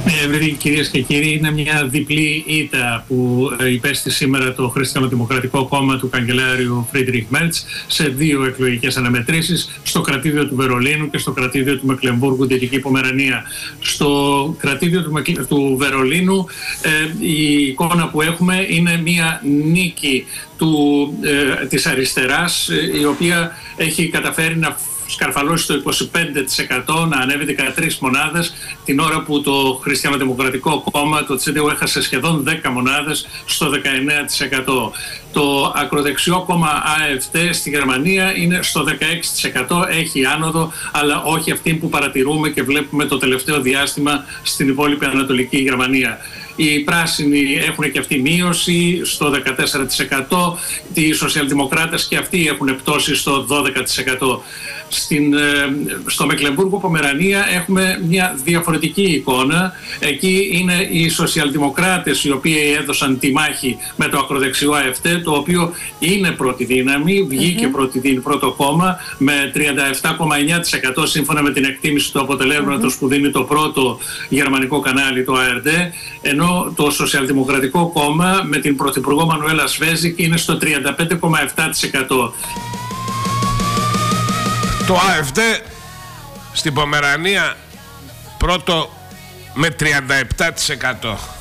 Κυρίες και κύριοι, είναι μια διπλή ήττα που υπέστη σήμερα το Χριστιανοδημοκρατικό Κόμμα του καγκελάριου Φρίντριχ Μέρτς σε δύο εκλογικές αναμετρήσεις, στο κρατήδιο του Βερολίνου και στο κρατήδιο του Μεκλεμβούργου, Δυτική Πομερανία. Στο κρατήδιο του Βερολίνου η εικόνα που έχουμε είναι μια νίκη της αριστεράς, η οποία έχει καταφέρει να σκαρφαλώσει το 25%, να ανέβει 13 μονάδες, την ώρα που το Χριστιανοδημοκρατικό Κόμμα, το CDU, έχασε σχεδόν 10 μονάδες στο 19%. Το ακροδεξιό κόμμα AfD στη Γερμανία είναι στο 16%, έχει άνοδο, αλλά όχι αυτή που παρατηρούμε και βλέπουμε το τελευταίο διάστημα στην υπόλοιπη Ανατολική Γερμανία. Οι πράσινοι έχουν και αυτοί μείωση στο 14%, οι σοσιαλδημοκράτες και αυτοί έχουν πτώσει στο 12%. Στο Μεκλεμβούργο Πομερανία έχουμε μια διαφορετική εικόνα. Εκεί είναι οι σοσιαλδημοκράτες οι οποίοι έδωσαν τη μάχη με το ακροδεξιό AfD, το οποίο είναι πρώτη δύναμη, βγήκε πρώτο κόμμα με 37,9% σύμφωνα με την εκτίμηση του αποτελέσματος που δίνει το πρώτο γερμανικό κανάλι, το ARD, ενώ το Σοσιαλδημοκρατικό Κόμμα με την Πρωθυπουργό Μανουέλα Σβέζικ είναι στο 35,7%. Το AfD στην Πομερανία πρώτο με 37%.